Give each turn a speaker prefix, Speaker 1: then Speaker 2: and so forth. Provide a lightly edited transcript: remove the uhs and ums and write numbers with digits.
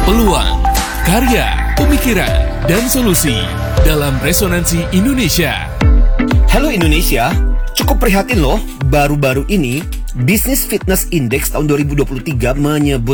Speaker 1: peluang, karya, pemikiran, dan solusi dalam Resonansi Indonesia.
Speaker 2: Halo Indonesia, cukup prihatin loh, baru-baru ini Business Fitness Index tahun 2023